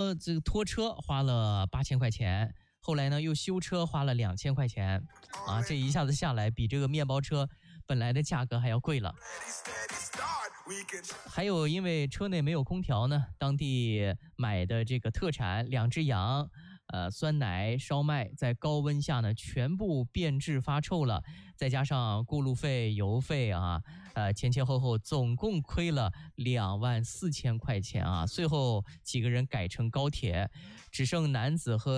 这个拖车花了8000块钱，后来呢又修车花了2000块钱啊，这一下子下来比这个面包车本来的价格还要贵了。还有因为车内没有空调呢，当地买的这个特产2只羊，酸奶、烧麦在高温下呢全部变质发臭了，再加上过路费、油费啊，前前后后总共亏了24000块钱啊。最后几个人改乘高铁，只剩男子和